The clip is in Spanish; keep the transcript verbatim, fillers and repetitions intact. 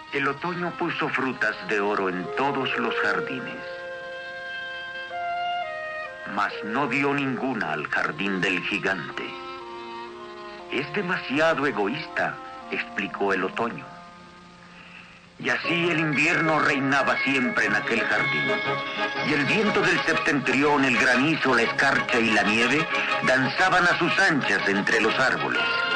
El otoño puso frutas de oro en todos los jardines, mas no dio ninguna al jardín del gigante. Es demasiado egoísta, explicó el otoño. Y así el invierno reinaba siempre en aquel jardín, y el viento del septentrión, el granizo, la escarcha y la nieve danzaban a sus anchas entre los árboles.